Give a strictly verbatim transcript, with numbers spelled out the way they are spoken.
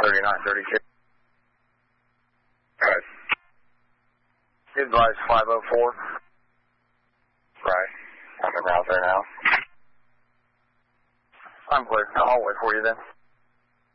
thirty-nine thirty-two. Right. Advise five oh four. Right. I'm out there now. I'm clear. I'll wait for you then.